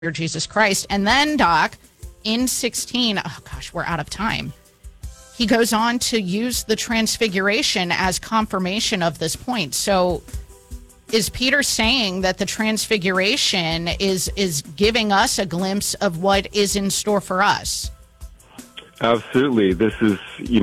Jesus Christ. And then, Doc, in 16, oh gosh, we're out of time. He goes on to use the transfiguration as confirmation of this point. So is Peter saying that the transfiguration is giving us a glimpse of what is in store for us? Absolutely. This is,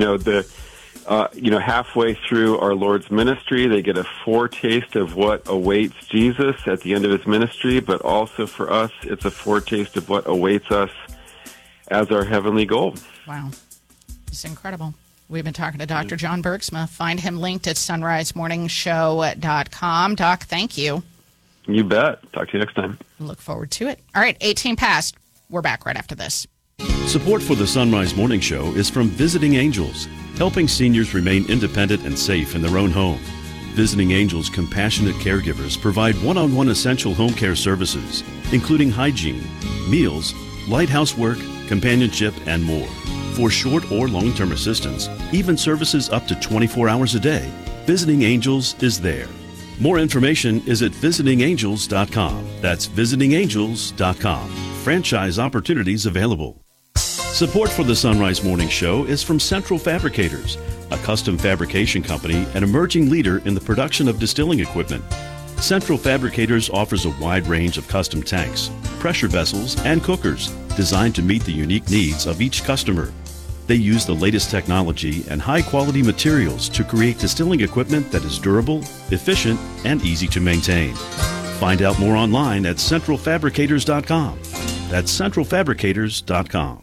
halfway through our Lord's ministry, they get a foretaste of what awaits Jesus at the end of his ministry, but also for us, it's a foretaste of what awaits us as our heavenly goal. Wow. It's incredible. We've been talking to Dr. John Bergsma. Find him linked at sunrisemorningshow.com. Doc, thank you. You bet. Talk to you next time. Look forward to it. All right, 18 past. We're back right after this. Support for the Sunrise Morning Show is from Visiting Angels, helping seniors remain independent and safe in their own home. Visiting Angels compassionate caregivers provide one-on-one essential home care services, including hygiene, meals, light housework, companionship, and more. For short or long-term assistance, even services up to 24 hours a day, Visiting Angels is there. More information is at visitingangels.com. That's visitingangels.com. Franchise opportunities available. Support for the Sunrise Morning Show is from Central Fabricators, a custom fabrication company and emerging leader in the production of distilling equipment. Central Fabricators offers a wide range of custom tanks, pressure vessels, and cookers designed to meet the unique needs of each customer. They use the latest technology and high-quality materials to create distilling equipment that is durable, efficient, and easy to maintain. Find out more online at centralfabricators.com. That's centralfabricators.com.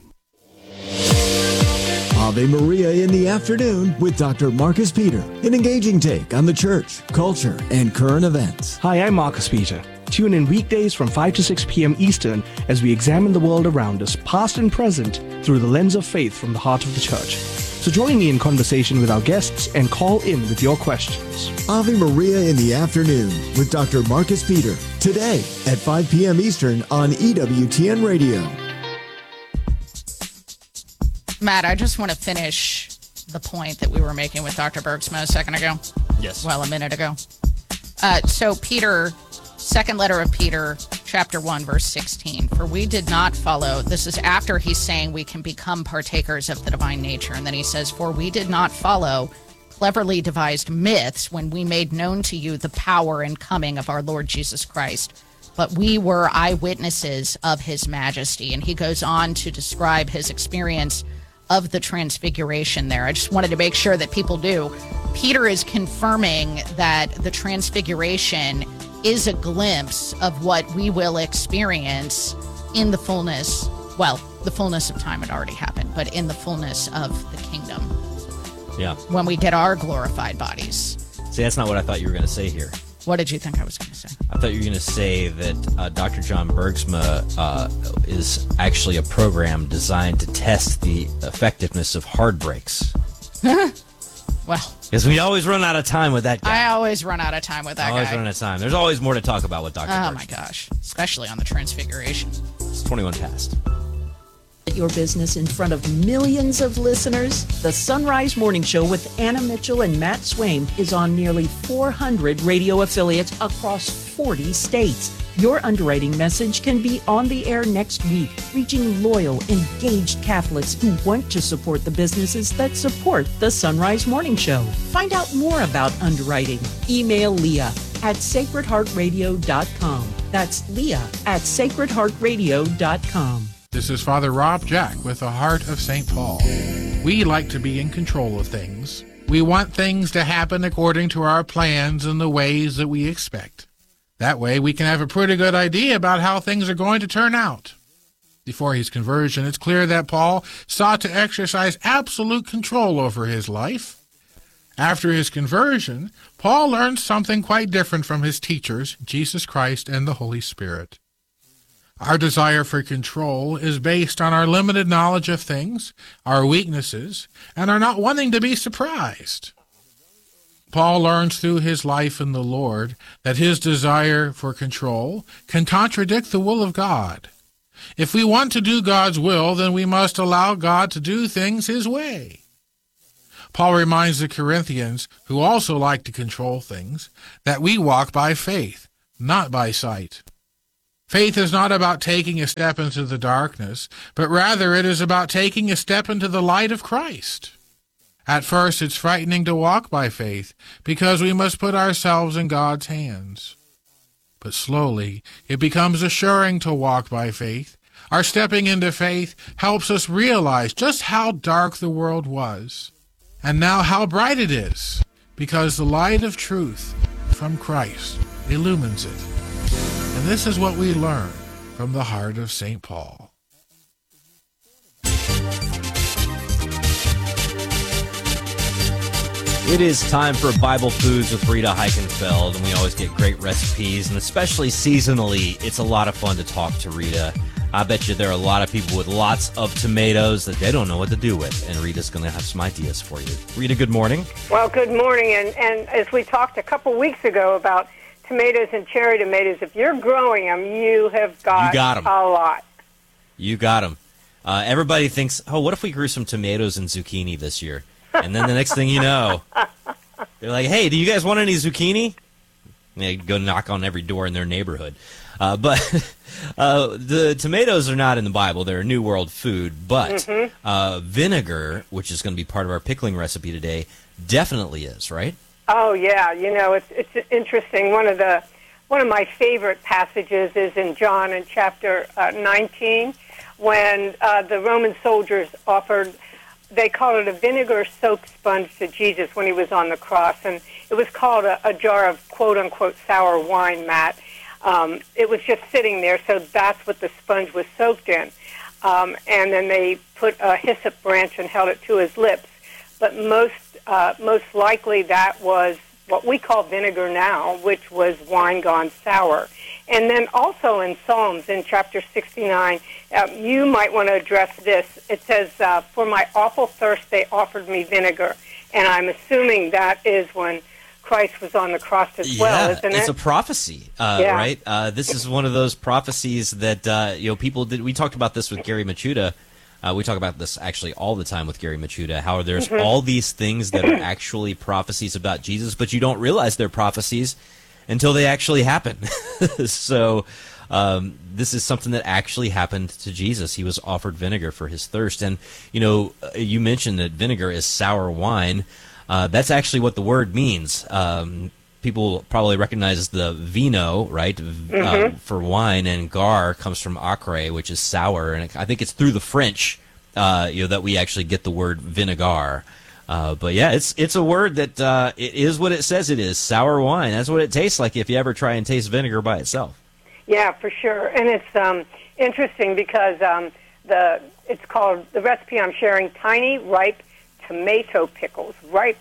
Ave Maria in the afternoon with Dr. Marcus Peter, an engaging take on the church, culture, and current events. Hi, I'm Marcus Peter. Tune in weekdays from 5 to 6 p.m. Eastern as we examine the world around us, past and present, through the lens of faith from the heart of the church. So join me in conversation with our guests and call in with your questions. Ave Maria in the afternoon with Dr. Marcus Peter, today at 5 p.m. Eastern on EWTN Radio. Matt, I just want to finish the point that we were making with Dr. Bergsma a second ago. Yes. Well, a minute ago. So Peter, second letter of Peter, chapter 1, verse 16. For we did not follow, this is after he's saying we can become partakers of the divine nature. And then he says, for we did not follow cleverly devised myths when we made known to you the power and coming of our Lord Jesus Christ. But we were eyewitnesses of his majesty. And he goes on to describe his experience of the transfiguration there. I just wanted to make sure that people do. Peter is confirming that the transfiguration is a glimpse of what we will experience in the fullness. Well, the fullness of time had already happened, but in the fullness of the kingdom. Yeah. When we get our glorified bodies. See, that's not what I thought you were going to say here. What did you think I was going to say? I thought you were going to say that Dr. John Bergsma is actually a program designed to test the effectiveness of hard brakes. Well, because we always run out of time with that guy. I always run out of time with that guy. Always run out of time. There's always more to talk about with Dr. Bergsma. Oh, my gosh. Especially on the transfiguration. It's 21 past. Your business in front of millions of listeners? The Sunrise Morning Show with Anna Mitchell and Matt Swaim is on nearly 400 radio affiliates across 40 states. Your underwriting message can be on the air next week, reaching loyal, engaged Catholics who want to support the businesses that support the Sunrise Morning Show. Find out more about underwriting. Email Leah at sacredheartradio.com. That's Leah at sacredheartradio.com. This is Father Rob Jack with the Heart of St. Paul. We like to be in control of things. We want things to happen according to our plans and the ways that we expect. That way we can have a pretty good idea about how things are going to turn out. Before his conversion, it's clear that Paul sought to exercise absolute control over his life. After his conversion, Paul learned something quite different from his teachers, Jesus Christ and the Holy Spirit. Our desire for control is based on our limited knowledge of things, our weaknesses, and our not wanting to be surprised. Paul learns through his life in the Lord that his desire for control can contradict the will of God. If we want to do God's will, then we must allow God to do things his way. Paul reminds the Corinthians, who also like to control things, that we walk by faith, not by sight. Faith is not about taking a step into the darkness, but rather it is about taking a step into the light of Christ. At first, it's frightening to walk by faith because we must put ourselves in God's hands. But slowly, it becomes assuring to walk by faith. Our stepping into faith helps us realize just how dark the world was, and now how bright it is, because the light of truth from Christ illumines it. And this is what we learn from the heart of St. Paul. It is time for Bible Foods with Rita Heichenfeld, and we always get great recipes, and especially seasonally, it's a lot of fun to talk to Rita. I bet you there are a lot of people with lots of tomatoes that they don't know what to do with, and Rita's going to have some ideas for you. Rita, good morning. Well, good morning, and as we talked a couple weeks ago about tomatoes and cherry tomatoes, if you're growing them, you have got 'em. A lot. You got them. Everybody thinks, oh, what if we grew some tomatoes and zucchini this year? And then the next thing you know, they're like, hey, do you guys want any zucchini? And they go knock on every door in their neighborhood. But the tomatoes are not in the Bible. They're a New World food. But vinegar, which is going to be part of our pickling recipe today, definitely is, right? Oh, yeah. You know, it's interesting. One of my favorite passages is in John in chapter 19 when the Roman soldiers offered, they called it a vinegar-soaked sponge to Jesus when he was on the cross. And it was called a jar of quote-unquote sour wine, Matt. It was just sitting there, so that's what the sponge was soaked in. And then they put a hyssop branch and held it to his lips. But most likely that was what we call vinegar now, which was wine gone sour. And then also in Psalms, in chapter 69, you might want to address this. It says, for my awful thirst they offered me vinegar. And I'm assuming that is when Christ was on the cross as well, isn't it? It's a prophecy, right? This is one of those prophecies that people did. We talked about this with Gary Machuda. We talk about this actually all the time with Gary Machuda, how there's all these things that are actually prophecies about Jesus, but you don't realize they're prophecies until they actually happen. So this is something that actually happened to Jesus. He was offered vinegar for his thirst. And, you mentioned that vinegar is sour wine. That's actually what the word means. People probably recognize the vino, right, for wine, and gar comes from acre, which is sour, and I think it's through the French, that we actually get the word vinegar. But yeah, it's a word that it is what it says it is, sour wine. That's what it tastes like if you ever try and taste vinegar by itself. Yeah, for sure, and it's interesting because it's called, the recipe I'm sharing, tiny ripe tomato pickles,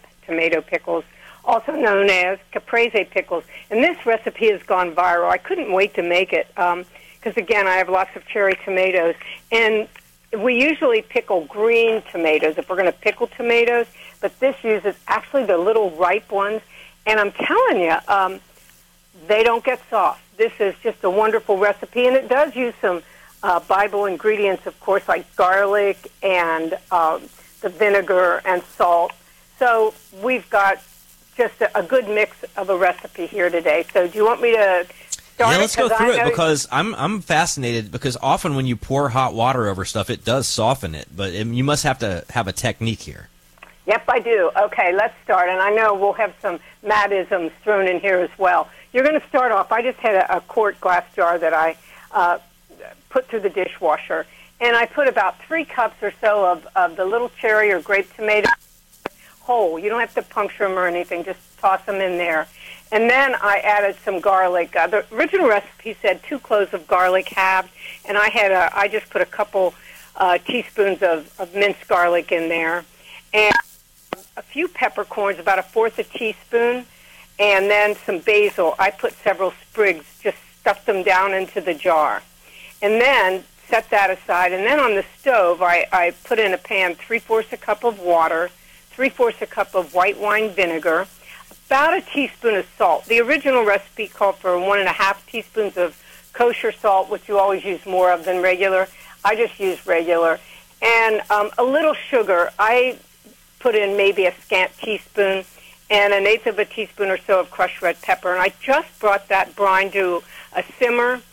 also known as caprese pickles. And this recipe has gone viral. I couldn't wait to make it because, again, I have lots of cherry tomatoes. And we usually pickle green tomatoes if we're going to pickle tomatoes, but this uses actually the little ripe ones. And I'm telling you, they don't get soft. This is just a wonderful recipe, and it does use some Bible ingredients, of course, like garlic and the vinegar and salt. So we've got just a good mix of a recipe here today. So do you want me to start? Yeah, let's go through it, because I'm fascinated, because often when you pour hot water over stuff, it does soften it, but you must have to have a technique here. Yep, I do. Okay, let's start. And I know we'll have some Mattisms thrown in here as well. You're going to start off. I just had a quart glass jar that I put through the dishwasher, and I put about 3 cups or so of the little cherry or grape tomato whole. You don't have to puncture them or anything. Just toss them in there. And then I added some garlic. The original recipe said 2 cloves of garlic halved, and I just put a couple teaspoons of minced garlic in there, and a few peppercorns, about 1/4 a teaspoon, and then some basil. I put several sprigs, just stuffed them down into the jar. And then set that aside. And then on the stove, I put in a pan 3/4 a cup of water, 3/4 a cup of white wine vinegar, about a teaspoon of salt. The original recipe called for 1.5 teaspoons of kosher salt, which you always use more of than regular. I just use regular. And a little sugar. I put in maybe a scant teaspoon, and 1/8 of a teaspoon or so of crushed red pepper. And I just brought that brine to a simmer.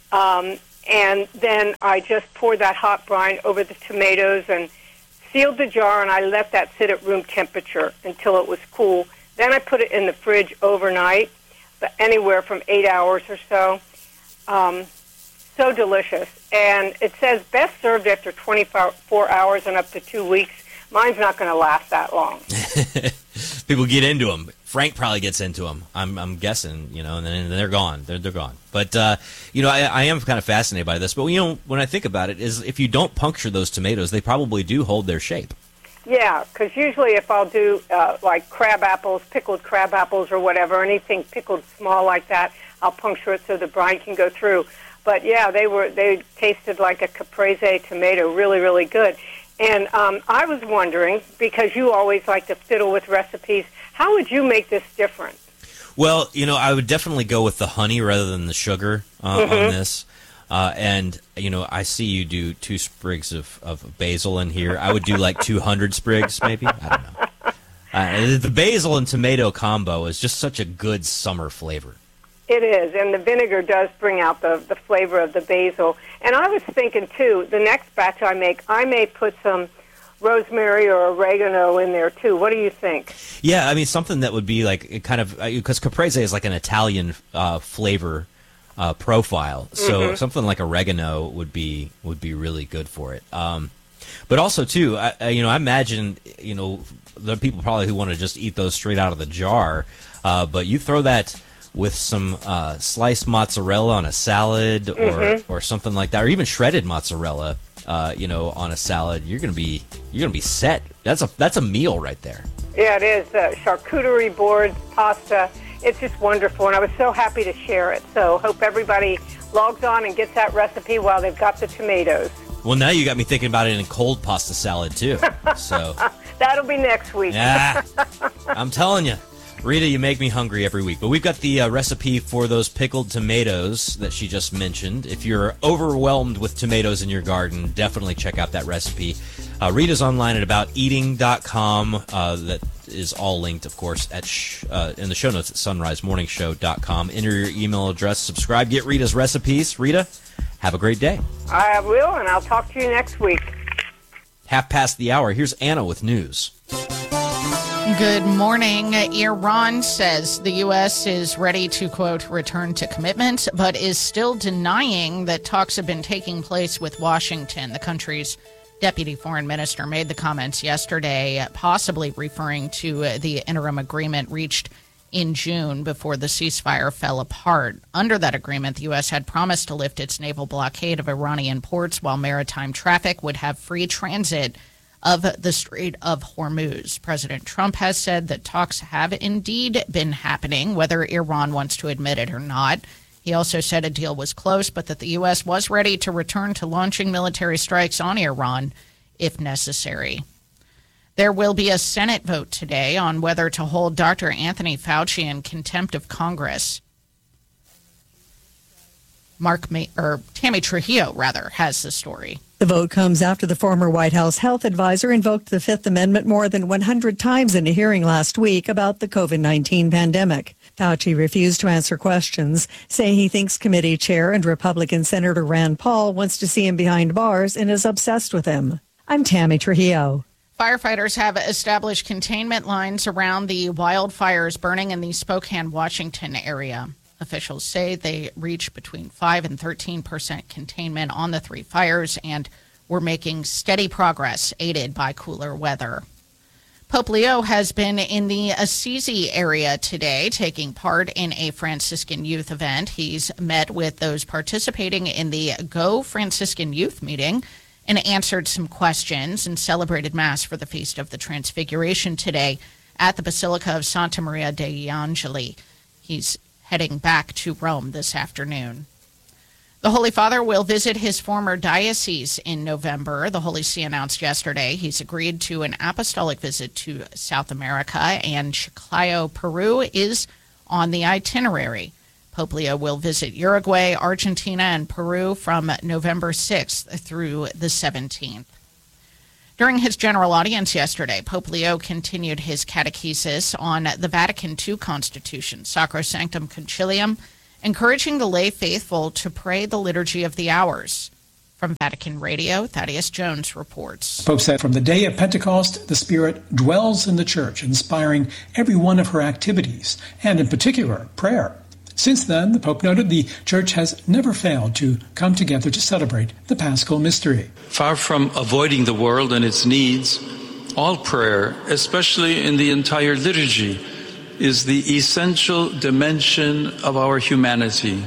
And then I just poured that hot brine over the tomatoes and sealed the jar, and I let that sit at room temperature until it was cool. Then I put it in the fridge overnight, but anywhere from 8 hours or so. So delicious. And it says best served after 24 hours and up to 2 weeks. Mine's not going to last that long. People get into them. Frank probably gets into them. I'm guessing, and then they're gone. They're gone. But I am kind of fascinated by this. But when I think about it, is if you don't puncture those tomatoes, they probably do hold their shape. Yeah, because usually if I'll do like crab apples, pickled crab apples or whatever, anything pickled small like that, I'll puncture it so the brine can go through. But yeah, they tasted like a caprese tomato, really, really good. And I was wondering, because you always like to fiddle with recipes, how would you make this different? Well, I would definitely go with the honey rather than the sugar on this. And, I see you do 2 sprigs of basil in here. I would do like 200 sprigs, maybe. I don't know. The basil and tomato combo is just such a good summer flavor. It is, and the vinegar does bring out the flavor of the basil. And I was thinking, too, the next batch I may put some rosemary or oregano in there, too. What do you think? Yeah, I mean, something that would be like kind of, because caprese is like an Italian flavor profile. So something like oregano would be really good for it. But also, too, I imagine, there are people probably who want to just eat those straight out of the jar. But you throw that with some sliced mozzarella on a salad or something like that, or even shredded mozzarella, on a salad, you're gonna be set. That's a meal right there. Yeah, it is. Charcuterie boards, pasta. It's just wonderful, and I was so happy to share it. So hope everybody logs on and gets that recipe while they've got the tomatoes. Well, now you got me thinking about it in cold pasta salad too. So that'll be next week. Yeah, I'm telling you. Rita, you make me hungry every week. But we've got the recipe for those pickled tomatoes that she just mentioned. If you're overwhelmed with tomatoes in your garden, definitely check out that recipe. Rita's online at abouteating.com. That is all linked, of course, in the show notes at sunrisemorningshow.com. Enter your email address, subscribe, get Rita's recipes. Rita, have a great day. I will, and I'll talk to you next week. 1:30. Here's Anna with news. Good morning. Iran says the U.S. is ready to, quote, return to commitments, but is still denying that talks have been taking place with Washington. The country's deputy foreign minister made the comments yesterday, possibly referring to the interim agreement reached in June before the ceasefire fell apart. Under that agreement, the U.S. had promised to lift its naval blockade of Iranian ports while maritime traffic would have free transit of the Strait of Hormuz. President Trump has said that talks have indeed been happening, whether Iran wants to admit it or not. He also said a deal was close, but that the U.S. was ready to return to launching military strikes on Iran if necessary. There will be a Senate vote today on whether to hold Dr. Anthony Fauci in contempt of Congress. Tammy Trujillo, has the story. The vote comes after the former White House health advisor invoked the Fifth Amendment more than 100 times in a hearing last week about the COVID-19 pandemic. Fauci refused to answer questions, saying he thinks committee chair and Republican Senator Rand Paul wants to see him behind bars and is obsessed with him. I'm Tammy Trujillo. Firefighters have established containment lines around the wildfires burning in the Spokane, Washington area. Officials say they reached between 5 and 13% containment on the 3 fires and were making steady progress, aided by cooler weather. Pope Leo has been in the Assisi area today, taking part in a Franciscan youth event. He's met with those participating in the Go Franciscan Youth meeting and answered some questions and celebrated Mass for the Feast of the Transfiguration today at the Basilica of Santa Maria degli Angeli. He's heading back to Rome this afternoon. The Holy Father will visit his former diocese in November. The Holy See announced yesterday he's agreed to an apostolic visit to South America, and Chiclayo, Peru is on the itinerary. Pope Leo will visit Uruguay, Argentina, and Peru from November 6th through the 17th. During his general audience yesterday, Pope Leo continued his catechesis on the Vatican II Constitution, Sacrosanctum Concilium, encouraging the lay faithful to pray the Liturgy of the Hours. From Vatican Radio, Thaddeus Jones reports. Pope said, from the day of Pentecost, the Spirit dwells in the Church, inspiring every one of her activities, and in particular, prayer. Since then, the Pope noted, the Church has never failed to come together to celebrate the Paschal Mystery. Far from avoiding the world and its needs, all prayer, especially in the entire liturgy, is the essential dimension of our humanity.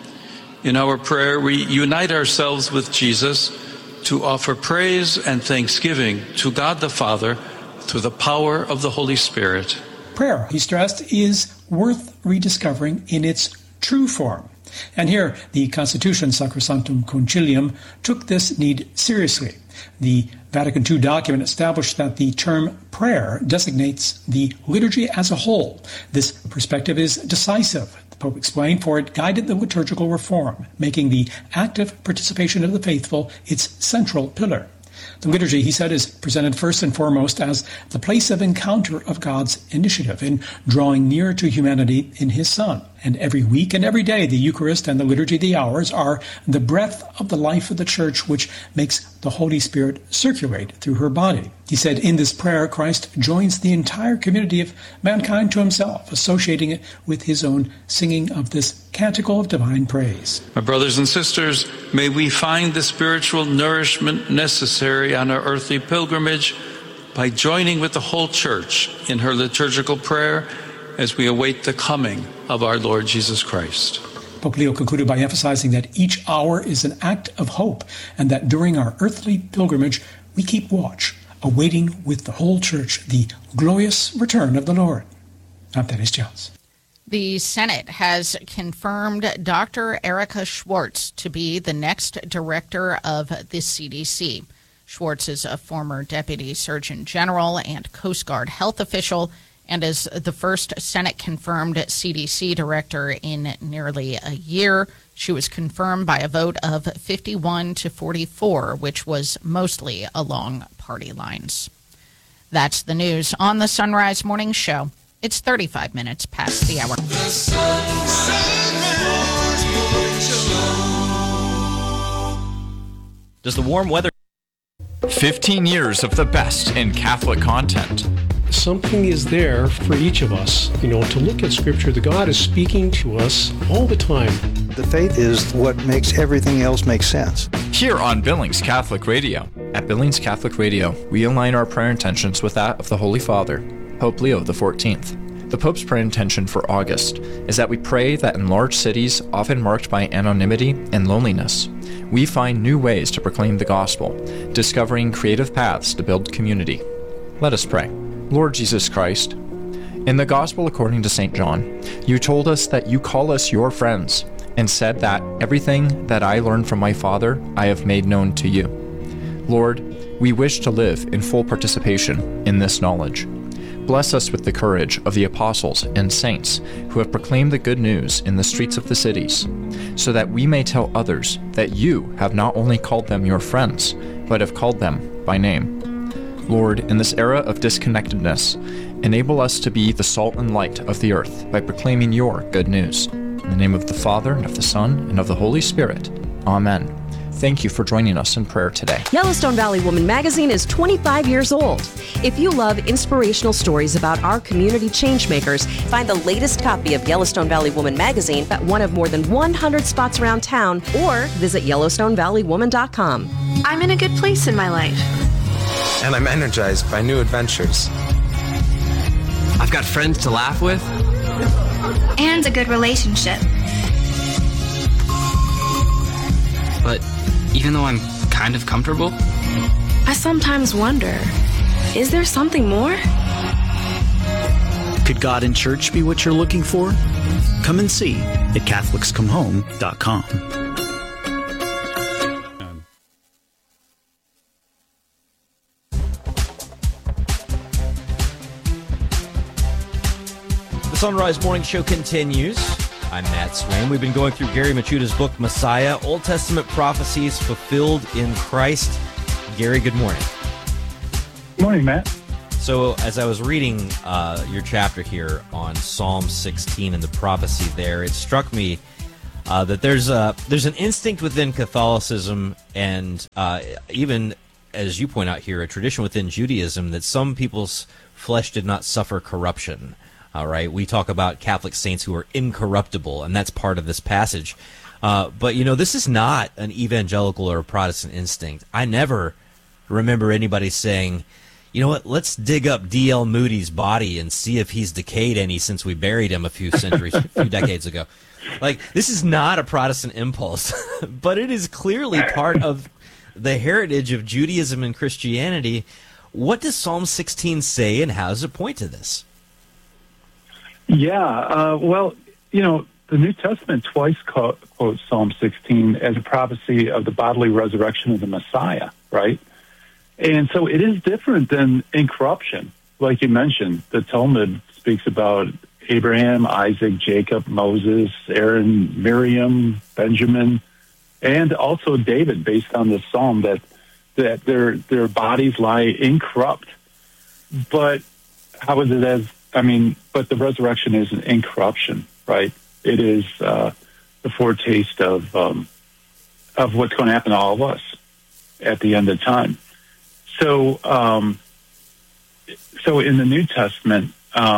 In our prayer, we unite ourselves with Jesus to offer praise and thanksgiving to God the Father through the power of the Holy Spirit. Prayer, he stressed, is worth rediscovering in its true form. And here, the Constitution Sacrosanctum Concilium took this need seriously. The Vatican II document established that the term prayer designates the liturgy as a whole. This perspective is decisive, the Pope explained, for it guided the liturgical reform, making the active participation of the faithful its central pillar. The liturgy, he said, is presented first and foremost as the place of encounter of God's initiative in drawing near to humanity in his Son. And every week and every day, the Eucharist and the Liturgy of the Hours are the breath of the life of the Church, which makes the Holy Spirit circulate through her body. He said, in this prayer, Christ joins the entire community of mankind to himself, associating it with his own singing of this canticle of divine praise. My brothers and sisters, may we find the spiritual nourishment necessary on our earthly pilgrimage by joining with the whole Church in her liturgical prayer as we await the coming of our Lord Jesus Christ. Pope Leo concluded by emphasizing that each hour is an act of hope, and that during our earthly pilgrimage, we keep watch, awaiting with the whole Church the glorious return of the Lord. I'm Thaddeus Jones. The Senate has confirmed Dr. Erica Schwartz to be the next director of the CDC. Schwartz is a former deputy surgeon general and Coast Guard health official, and is the first Senate-confirmed CDC director in nearly a year. She was confirmed by a vote of 51 to 44, which was mostly along party lines. That's the news on the Sunrise Morning Show. It's 35 minutes past the hour. Does the warm weather... 15 years of the best in Catholic content. Something is there for each of us, to look at Scripture. The God is speaking to us all the time. The faith is what makes everything else make sense. Here on Billings Catholic Radio. At Billings Catholic Radio, we align our prayer intentions with that of the Holy Father, Pope Leo XIV. The Pope's prayer intention for August is that we pray that in large cities, often marked by anonymity and loneliness, we find new ways to proclaim the gospel, discovering creative paths to build community. Let us pray. Lord Jesus Christ, in the Gospel according to St. John, you told us that you call us your friends, and said that everything that I learned from my Father I have made known to you. Lord, we wish to live in full participation in this knowledge. Bless us with the courage of the apostles and saints who have proclaimed the good news in the streets of the cities, so that we may tell others that you have not only called them your friends, but have called them by name. Lord, in this era of disconnectedness, enable us to be the salt and light of the earth by proclaiming your good news. In the name of the Father, and of the Son, and of the Holy Spirit. Amen. Thank you for joining us in prayer today. Yellowstone Valley Woman magazine is 25 years old. If you love inspirational stories about our community changemakers, find the latest copy of Yellowstone Valley Woman magazine at one of more than 100 spots around town, or visit YellowstoneValleyWoman.com. I'm in a good place in my life. And I'm energized by new adventures. I've got friends to laugh with. And a good relationship. But even though I'm kind of comfortable, I sometimes wonder, is there something more? Could God in church be what you're looking for? Come and see at CatholicsComeHome.com. Sunrise Morning Show continues. I'm Matt Swain. We've been going through Gary Machuda's book, Messiah, Old Testament Prophecies Fulfilled in Christ. Gary, good morning. Good morning, Matt. So as I was reading your chapter here on Psalm 16 and the prophecy there, it struck me that there's an instinct within Catholicism and even, as you point out here, a tradition within Judaism that some people's flesh did not suffer corruption. All right, we talk about Catholic saints who are incorruptible, and that's part of this passage. But, this is not an evangelical or a Protestant instinct. I never remember anybody saying, you know what, let's dig up D.L. Moody's body and see if he's decayed any since we buried him a few decades ago. Like, this is not a Protestant impulse, but it is clearly part of the heritage of Judaism and Christianity. What does Psalm 16 say, and how does it point to this? Yeah, well, the New Testament twice quotes Psalm 16 as a prophecy of the bodily resurrection of the Messiah, right? And so it is different than incorruption. Like you mentioned, the Talmud speaks about Abraham, Isaac, Jacob, Moses, Aaron, Miriam, Benjamin, and also David, based on this psalm, that their bodies lie incorrupt. But how is it but the resurrection is an incorruption, right? It is the foretaste of what's going to happen to all of us at the end of time. So, so in the New Testament,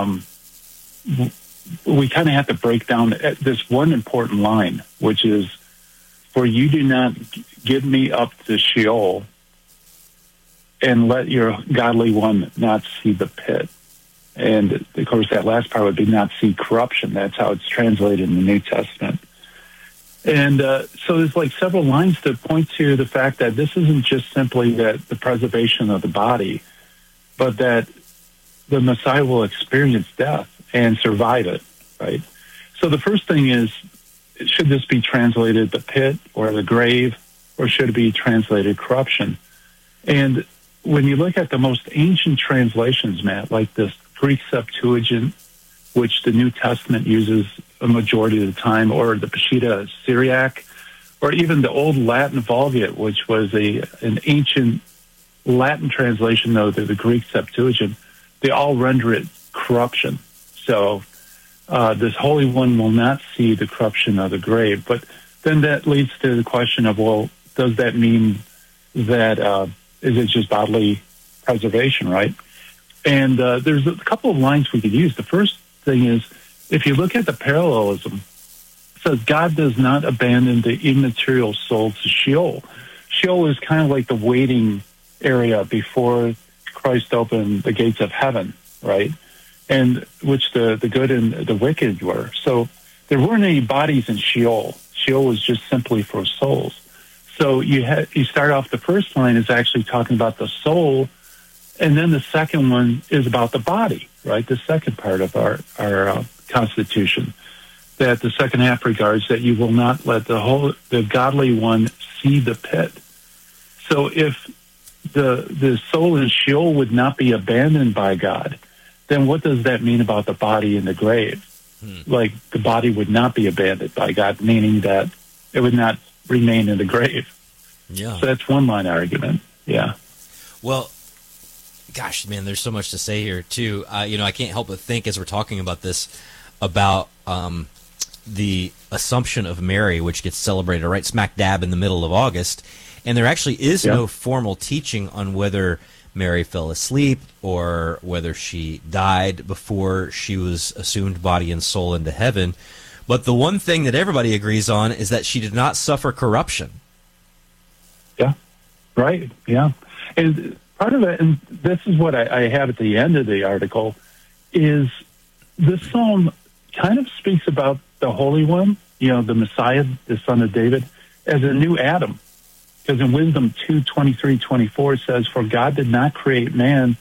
we kind of have to break down this one important line, which is, "For you do not give me up to Sheol, and let your godly one not see the pit." And, of course, that last part would be not see corruption. That's how it's translated in the New Testament. And so there's like several lines that point to the fact that this isn't just simply that the preservation of the body, but that the Messiah will experience death and survive it, right? So the first thing is, should this be translated the pit or the grave, or should it be translated corruption? And when you look at the most ancient translations, Matt, like this Greek Septuagint, which the New Testament uses a majority of the time, or the Peshitta Syriac, or even the old Latin Vulgate, which was an ancient Latin translation of the Greek Septuagint, they all render it corruption. So this Holy One will not see the corruption of the grave. But then that leads to the question of, well, does that mean that is it just bodily preservation, right? And there's a couple of lines we could use. The first thing is, if you look at the parallelism, it says God does not abandon the immaterial soul to Sheol. Sheol is kind of like the waiting area before Christ opened the gates of heaven, right? And which the good and the wicked were. So there weren't any bodies in Sheol. Sheol was just simply for souls. So you start off, the first line is actually talking about the soul, and then the second one is about the body, right? The second part of our Constitution, that the second half regards that you will not let the godly one see the pit. So if the soul in Sheol would not be abandoned by God, then what does that mean about the body in the grave? Like, the body would not be abandoned by God, meaning that it would not remain in the grave. Yeah. So that's one line argument. Yeah. Well, gosh, man, there's so much to say here too. I can't help but think, as we're talking about this, about the Assumption of Mary, which gets celebrated right smack dab in the middle of August, and there actually is no formal teaching on whether Mary fell asleep or whether she died before she was assumed body and soul into heaven. But the one thing that everybody agrees on is that she did not suffer corruption. Yeah, right, yeah. And part of it, and this is what I have at the end of the article, is this psalm kind of speaks about the Holy One, the Messiah, the Son of David, as a new Adam. Because in Wisdom 2:23-24 it says, "For God did not create man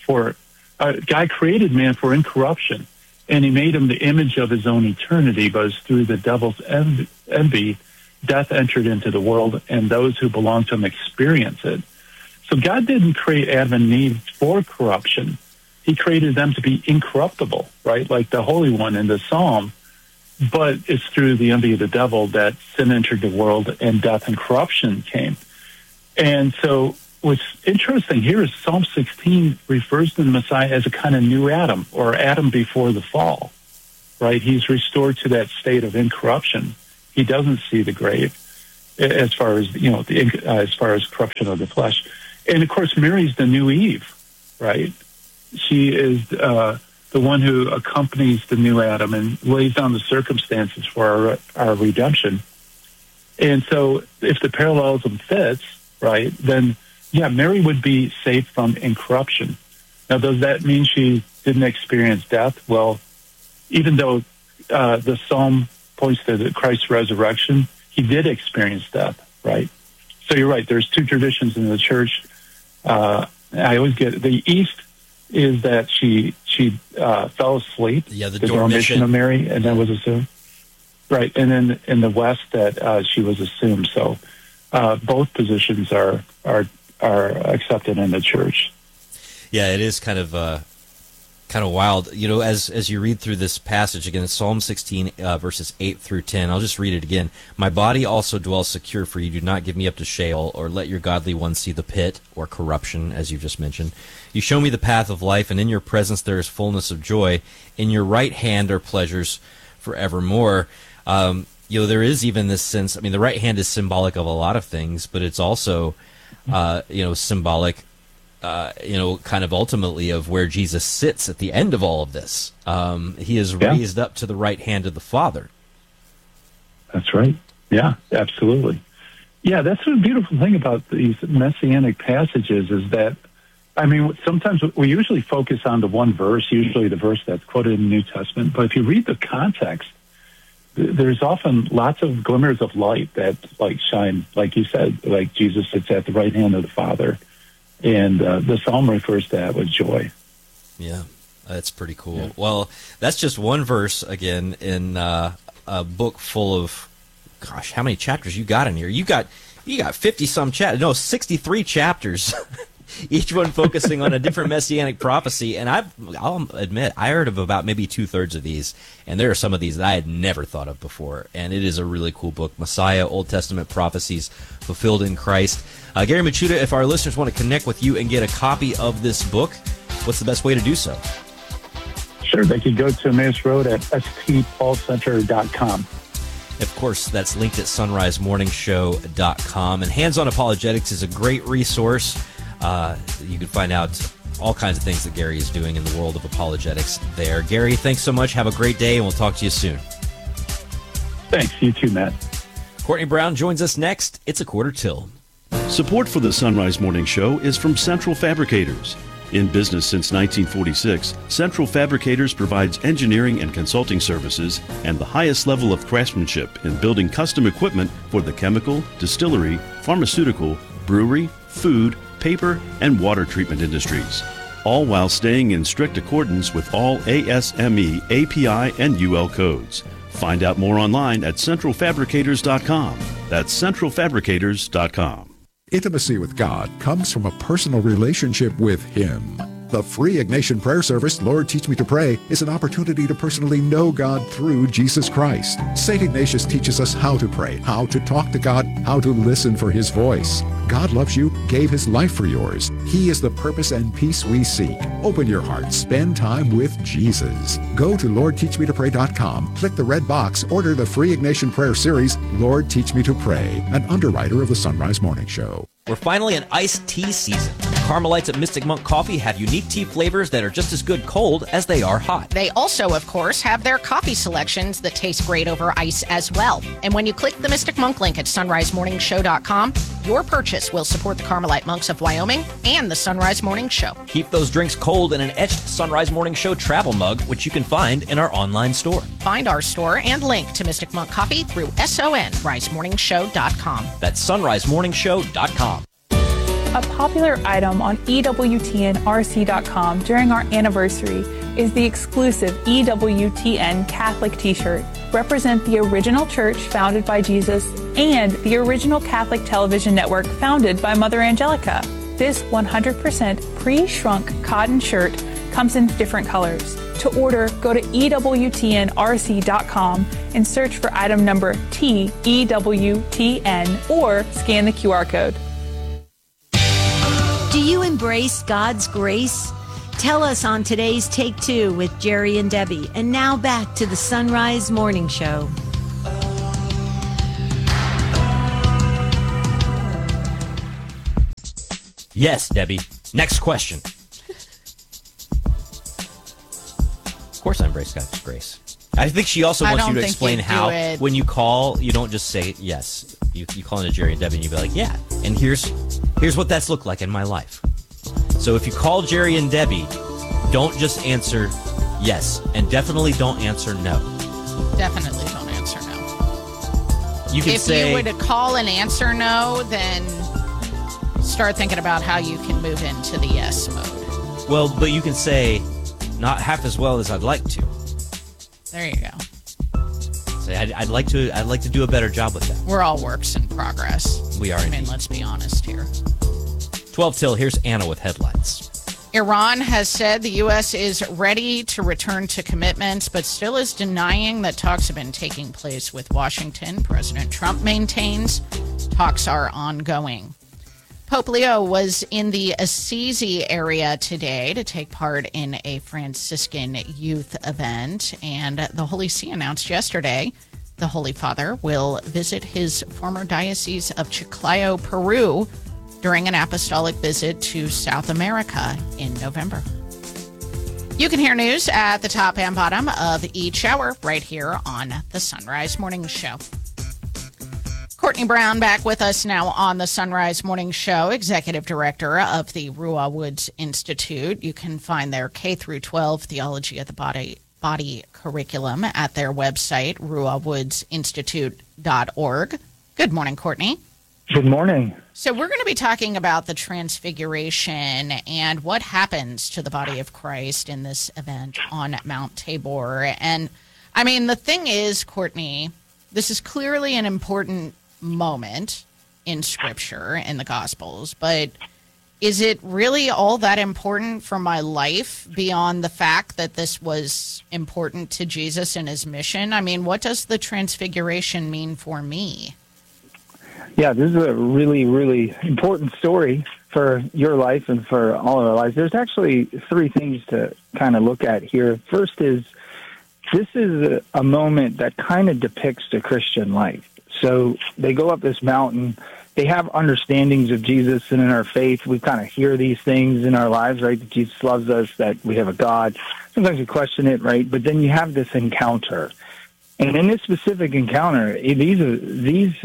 God created man for incorruption, and he made him the image of his own eternity, but through the devil's envy, death entered into the world, and those who belong to him experience it." So God didn't create Adam and Eve for corruption. He created them to be incorruptible, right? Like the Holy One in the Psalm. But it's through the envy of the devil that sin entered the world and death and corruption came. And so what's interesting here is Psalm 16 refers to the Messiah as a kind of new Adam, or Adam before the fall, right? He's restored to that state of incorruption. he doesn't see the grave as far as, as far as corruption of the flesh. And of course, Mary's the new Eve, right? She is the one who accompanies the new Adam and lays down the circumstances for our redemption. And so if the parallelism fits, right, then, yeah, Mary would be safe from incorruption. Now, does that mean she didn't experience death? Well, even though the psalm points to Christ's resurrection, he did experience death, right? So you're right. There's two traditions in the church. I always get the East is that she fell asleep. Yeah, the dormition of Mary, and that was assumed. Right, and then in the West that she was assumed. So both positions are accepted in the church. Yeah, it is kind of wild. As you read through this passage again, it's Psalm 16 verses 8 through 10. I'll just read it again. My body also dwells secure, for you do not give me up to Sheol, or let your godly ones see the pit, or corruption, as you just mentioned. You show me the path of life, and in your presence there is fullness of joy. In your right hand are pleasures forevermore. There is even this sense. I mean, the right hand is symbolic of a lot of things, but it's also, symbolic. Kind of ultimately of where Jesus sits at the end of all of this. He is raised up to the right hand of the Father. That's right. Yeah, absolutely. Yeah, that's the beautiful thing about these messianic passages is that, I mean, sometimes we usually focus on the one verse, usually the verse that's quoted in the New Testament, but if you read the context, there's often lots of glimmers of light that shine, like you said, like Jesus sits at the right hand of the Father. And the psalm refers to that with joy. Yeah, that's pretty cool. Yeah. Well, that's just one verse, again, in a book full of, gosh, how many chapters you got in here? You got 50-some chapters. No, 63 chapters, each one focusing on a different messianic prophecy. And I'll admit, I heard of about maybe 2/3 of these, and there are some of these that I had never thought of before. And it is a really cool book, Messiah, Old Testament Prophecies Fulfilled in Christ. Gary Machuda, if our listeners want to connect with you and get a copy of this book, what's the best way to do so? Sure, they could go to Emmaus Road at stpaulcenter.com. Of course, that's linked at sunrisemorningshow.com. And Hands On Apologetics is a great resource. You can find out all kinds of things that Gary is doing in the world of apologetics there. Gary, thanks so much. Have a great day, and we'll talk to you soon. Thanks. You too, Matt. Courtney Brown joins us next. It's a quarter till. Support for the Sunrise Morning Show is from Central Fabricators. In business since 1946, Central Fabricators provides engineering and consulting services and the highest level of craftsmanship in building custom equipment for the chemical, distillery, pharmaceutical, brewery, food, paper, and water treatment industries, all while staying in strict accordance with all ASME, API, and UL codes. Find out more online at centralfabricators.com. That's centralfabricators.com. Intimacy with God comes from a personal relationship with Him. The free Ignatian prayer service, Lord Teach Me to Pray, is an opportunity to personally know God through Jesus Christ. St. Ignatius teaches us how to pray, how to talk to God, how to listen for His voice. God loves you, gave His life for yours. He is the purpose and peace we seek. Open your heart, spend time with Jesus. Go to LordTeachMeToPray.com, click the red box, order the free Ignatian prayer series, Lord Teach Me to Pray, an underwriter of the Sunrise Morning Show. We're finally in iced tea season. Carmelites at Mystic Monk Coffee have unique tea flavors that are just as good cold as they are hot. They also, of course, have their coffee selections that taste great over ice as well. And when you click the Mystic Monk link at sunrisemorningshow.com, your purchase will support the Carmelite Monks of Wyoming and the Sunrise Morning Show. Keep those drinks cold in an etched Sunrise Morning Show travel mug, which you can find in our online store. Find our store and link to Mystic Monk Coffee through sunrisemorningshow.com. That's sunrisemorningshow.com. A popular item on EWTNRC.com during our anniversary is the exclusive EWTN Catholic t-shirt. Represent the original church founded by Jesus and the original Catholic television network founded by Mother Angelica. This 100% pre-shrunk cotton shirt comes in different colors. To order, go to EWTNRC.com and search for item number TEWTN or scan the QR code. Do you embrace God's grace? Tell us on today's Take Two with Jerry and Debbie. And now back to the Sunrise Morning Show. Yes, Debbie. Next question. Of course I embrace God's grace. I think she also wants you to explain how, when you call, you don't just say yes. You call into Jerry and Debbie and you be like, yeah, and here's what that's looked like in my life. So if you call Jerry and Debbie, don't just answer yes, and definitely don't answer no. Definitely don't answer no. You can say, if you would call and answer no, then start thinking about how you can move into the yes mode. Well, but you can say, not half as well as I'd like to. There you go. Say, I'd like to do a better job with that. We're all works in progress. We are. I mean, let's be honest here. 12 till. Here's Anna with headlines. Iran has said the U.S. is ready to return to commitments, but still is denying that talks have been taking place with Washington. President Trump maintains talks are ongoing. Pope Leo was in the Assisi area today to take part in a Franciscan youth event, and the Holy See announced yesterday the Holy Father will visit his former diocese of Chiclayo, Peru, during an apostolic visit to South America in November. You can hear news at the top and bottom of each hour right here on the Sunrise Morning Show. Courtney Brown back with us now on the Sunrise Morning Show, Executive Director of the Ruah Woods Institute. You can find their K-12 Theology of the Body curriculum at their website, ruahwoodsinstitute.org. Good morning, Courtney. Good morning. So we're going to be talking about the Transfiguration and what happens to the body of Christ in this event on Mount Tabor. And, I mean, the thing is, Courtney, this is clearly an important moment in Scripture, in the Gospels, but is it really all that important for my life beyond the fact that this was important to Jesus and his mission? I mean, what does the Transfiguration mean for me? Yeah, this is a really, really important story for your life and for all of our lives. There's actually three things to kind of look at here. First is, this is a moment that kind of depicts the Christian life. So they go up this mountain. They have understandings of Jesus, and in our faith, we kind of hear these things in our lives, right? That Jesus loves us, that we have a God. Sometimes we question it, right? But then you have this encounter. And in this specific encounter, these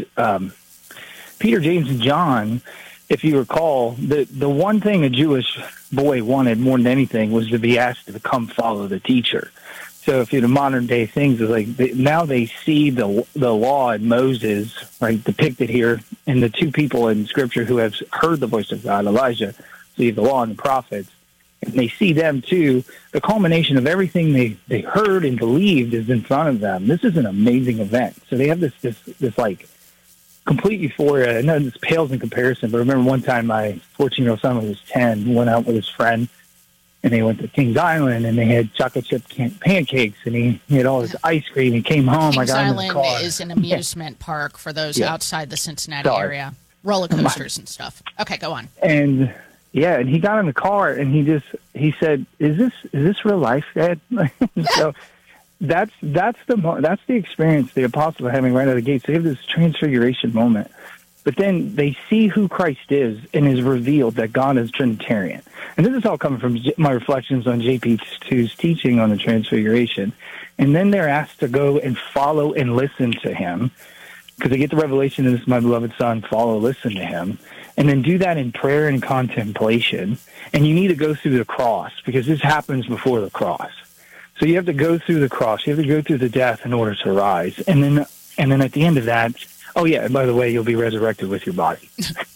Peter, James, and John, if you recall, the one thing a Jewish boy wanted more than anything was to be asked to come follow the teacher. So if you're the modern day things, it's like now they see the law and Moses, right, depicted here, and the two people in Scripture who have heard the voice of God, Elijah, so you have the law and the prophets, and they see them too. The culmination of everything they heard and believed is in front of them. This is an amazing event. So they have this like complete euphoria. I know this pales in comparison, but I remember one time my 14-year-old son, who was 10, went out with his friend, and they went to Kings Island, and they had chocolate chip pancakes, and he had all his ice cream. He came home. Kings I got Island in his car. is an amusement park for those outside the Cincinnati area. Roller coasters and stuff. Okay, go on. And and he got in the car, and he said, "Is this real life, Dad?" So that's the experience the apostles are having right out of the gate. So they have this transfiguration moment. But then they see who Christ is, and is revealed that God is Trinitarian. And this is all coming from my reflections on JP2's teaching on the Transfiguration. And then they're asked to go and follow and listen to him, because they get the revelation that this is my beloved Son, follow, listen to him. And then do that in prayer and contemplation. And you need to go through the cross, because this happens before the cross. So you have to go through the cross. You have to go through the death in order to rise. And then at the end of that, oh, yeah, and by the way, you'll be resurrected with your body.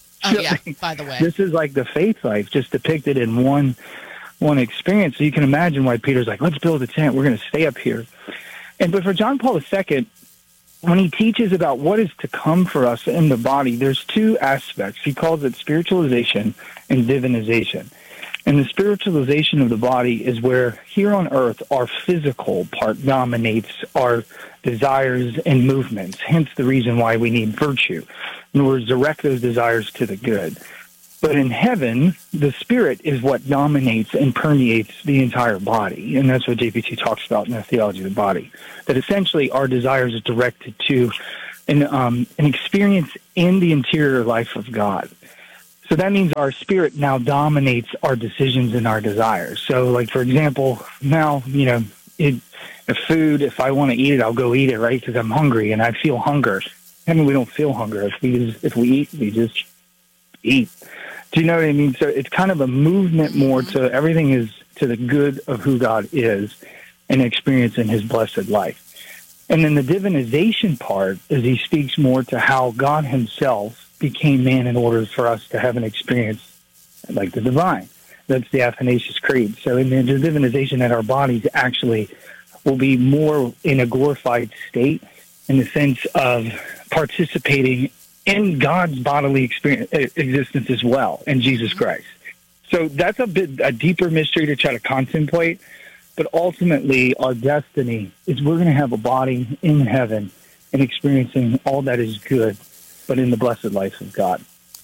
By the way. This is like the faith life, just depicted in one experience. So you can imagine why Peter's like, let's build a tent. We're going to stay up here. But for John Paul II, when he teaches about what is to come for us in the body, there's two aspects. He calls it spiritualization and divinization. And the spiritualization of the body is where here on earth our physical part dominates our desires and movements, hence the reason why we need virtue, in order to direct those desires to the good. But in heaven, the spirit is what dominates and permeates the entire body. And that's what JP2 talks about in the theology of the body, that essentially our desires are directed to an experience in the interior life of God. So that means our spirit now dominates our decisions and our desires. So, like, for example, now, if I want to eat it, I'll go eat it, right? Because I'm hungry and I feel hunger. I mean, we don't feel hunger. If we eat, we just eat. Do you know what I mean? So it's kind of a movement more to everything is to the good of who God is and experiencing his blessed life. And then the divinization part is he speaks more to how God himself became man in order for us to have an experience like the divine. That's the Athanasius Creed. So in the divinization that our bodies actually will be more in a glorified state in the sense of participating in God's bodily existence as well in Jesus Christ. So that's a deeper mystery to try to contemplate. But ultimately, our destiny is we're going to have a body in heaven and experiencing all that is good, but in the blessed life of God.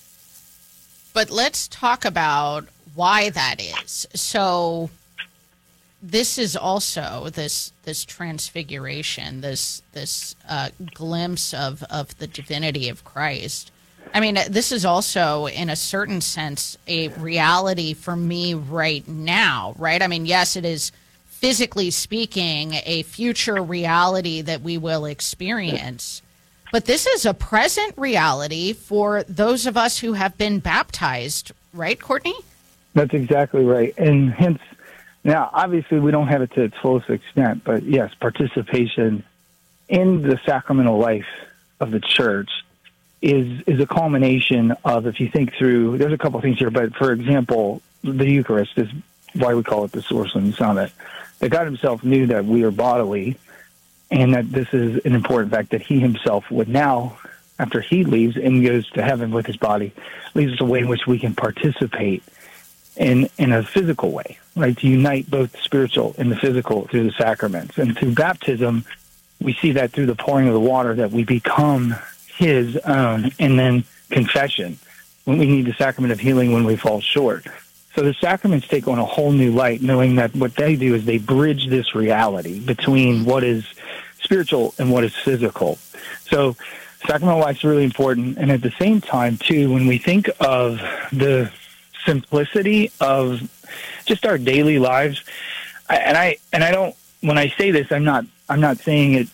But let's talk about why that is. So this is also this transfiguration, this glimpse of the divinity of Christ. I mean, this is also, in a certain sense, a reality for me right now, right? I mean, yes, it is, physically speaking, a future reality that we will experience. But this is a present reality for those of us who have been baptized, right, Courtney? That's exactly right. And hence, now, obviously, we don't have it to its fullest extent, but yes, participation in the sacramental life of the church is a culmination of, if you think through, there's a couple of things here, but for example, the Eucharist is why we call it the source and summit. That God himself knew that we are bodily, and that this is an important fact that he himself would now, after he leaves and goes to heaven with his body, leaves us a way in which we can participate in a physical way, right? To unite both the spiritual and the physical through the sacraments. And through baptism, we see that through the pouring of the water that we become his own, and then confession, when we need the sacrament of healing when we fall short. So the sacraments take on a whole new light, knowing that what they do is they bridge this reality between what is spiritual and what is physical. So sacramental life is really important. And at the same time, too, when we think of the simplicity of just our daily lives, I don't, when I say this, I'm not saying it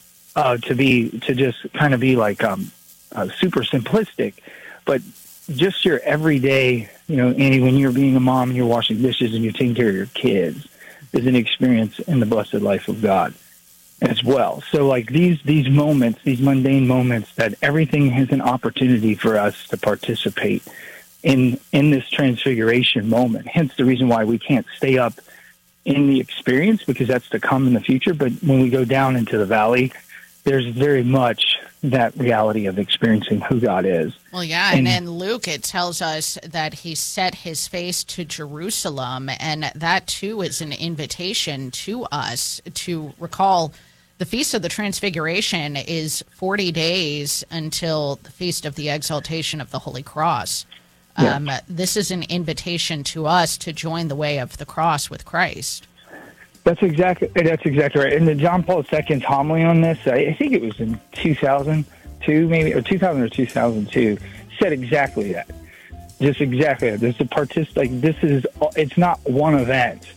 to just kind of be like super simplistic, but just your everyday, Annie, when you're being a mom and you're washing dishes and you're taking care of your kids, is an experience in the blessed life of God as well. So like these moments, these mundane moments, that everything has an opportunity for us to participate in this transfiguration moment. Hence the reason why we can't stay up in the experience, because that's to come in the future. But when we go down into the valley, there's very much that reality of experiencing who God is. Well, yeah, and in Luke, it tells us that he set his face to Jerusalem, and that, too, is an invitation to us to recall the Feast of the Transfiguration is 40 days until the Feast of the Exaltation of the Holy Cross. Yeah. This is an invitation to us to join the way of the cross with Christ. That's exactly right. And the John Paul II's homily on this, I think it was in 2002, maybe, or 2000 or 2002, said exactly that. Just exactly that. There's it's not one event.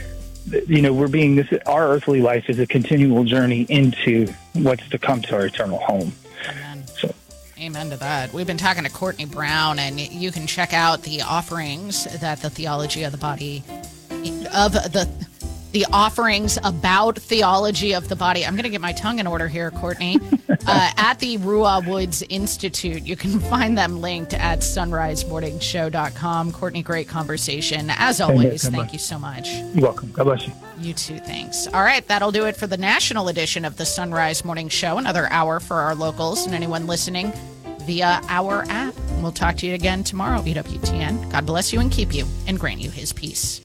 Our earthly life is a continual journey into what's to come to our eternal home. Amen. Amen to that. We've been talking to Courtney Brown, and you can check out the offerings that the Theology of the Body the offerings about theology of the body. I'm going to get my tongue in order here, Courtney. At the Ruah Woods Institute. You can find them linked at sunrisemorningshow.com. Courtney, great conversation. As always, thank you so much. You're welcome. God bless you. You too, thanks. All right, that'll do it for the national edition of the Sunrise Morning Show. Another hour for our locals and anyone listening via our app. We'll talk to you again tomorrow, EWTN. God bless you and keep you and grant you his peace.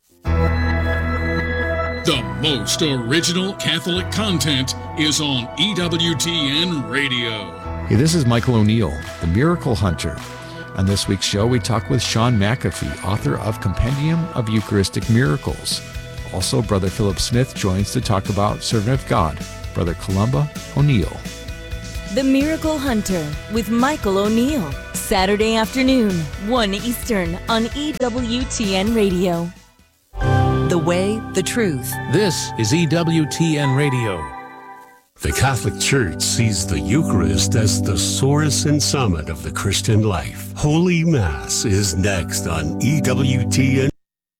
The most original Catholic content is on EWTN Radio. Hey, this is Michael O'Neill, the Miracle Hunter. On this week's show, we talk with Sean McAfee, author of Compendium of Eucharistic Miracles. Also, Brother Philip Smith joins to talk about Servant of God, Brother Columba O'Neill. The Miracle Hunter with Michael O'Neill. Saturday afternoon, 1 Eastern on EWTN Radio. The way, the truth. This is EWTN Radio. The Catholic Church sees the Eucharist as the source and summit of the Christian life. Holy Mass is next on EWTN.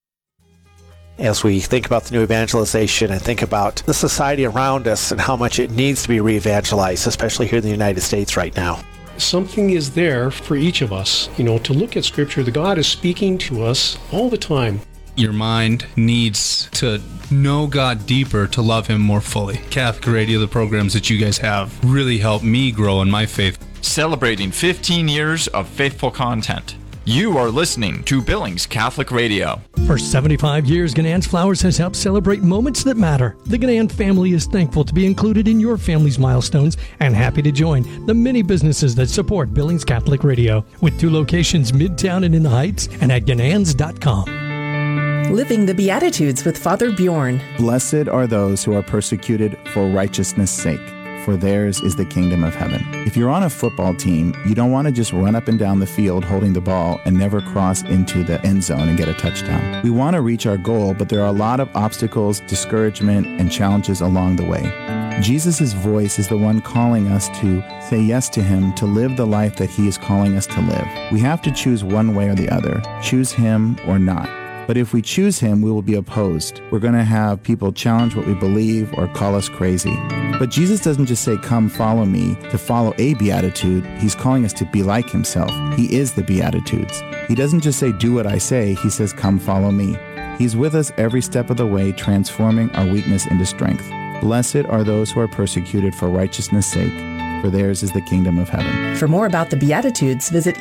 As we think about the new evangelization and think about the society around us and how much it needs to be re-evangelized, especially here in the United States right now. Something is there for each of us, to look at Scripture. The God is speaking to us all the time. Your mind needs to know God deeper to love Him more fully. Catholic Radio, the programs that you guys have, really helped me grow in my faith. Celebrating 15 years of faithful content. You are listening to Billings Catholic Radio. For 75 years, Ganans Flowers has helped celebrate moments that matter. The Ganan family is thankful to be included in your family's milestones and happy to join the many businesses that support Billings Catholic Radio, with 2 locations, Midtown and in the Heights, and at Ganans.com. Living the Beatitudes with Father Bjorn. Blessed are those who are persecuted for righteousness' sake, for theirs is the kingdom of heaven. If you're on a football team, you don't want to just run up and down the field holding the ball and never cross into the end zone and get a touchdown. We want to reach our goal, but there are a lot of obstacles, discouragement, and challenges along the way. Jesus' voice is the one calling us to say yes to Him, to live the life that He is calling us to live. We have to choose one way or the other, choose Him or not. But if we choose Him, we will be opposed. We're going to have people challenge what we believe or call us crazy. But Jesus doesn't just say, come follow me, to follow a beatitude. He's calling us to be like Himself. He is the Beatitudes. He doesn't just say, do what I say. He says, come follow me. He's with us every step of the way, transforming our weakness into strength. Blessed are those who are persecuted for righteousness' sake, for theirs is the kingdom of heaven. For more about the Beatitudes, visit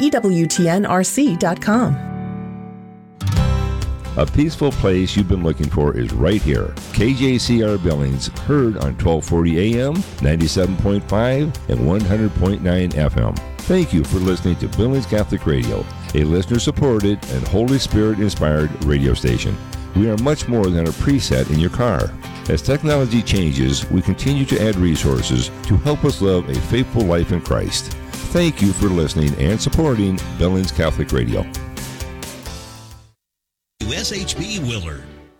EWTNRC.com. A peaceful place you've been looking for is right here. KJCR Billings, heard on 1240 AM, 97.5, and 100.9 FM. Thank you for listening to Billings Catholic Radio, a listener-supported and Holy Spirit-inspired radio station. We are much more than a preset in your car. As technology changes, we continue to add resources to help us live a faithful life in Christ. Thank you for listening and supporting Billings Catholic Radio. SHB Willard.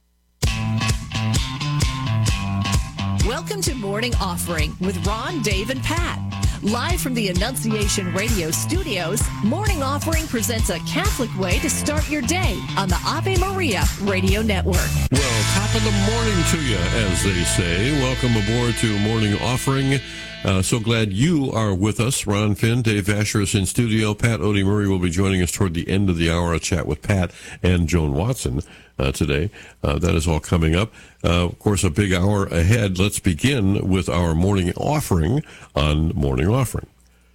Welcome to Morning Offering with Ron, Dave, and Pat. Live from the Annunciation Radio studios, Morning Offering presents a Catholic way to start your day on the Ave Maria Radio Network. Well, top of the morning to you, as they say. Welcome aboard to Morning Offering. So glad you are with us. Ron Finn, Dave Asher is in studio. Pat Odie Murray will be joining us toward the end of the hour. A chat with Pat and Joan Watson today. That is all coming up. Of course, a big hour ahead. Let's begin with our morning offering on Morning Offering.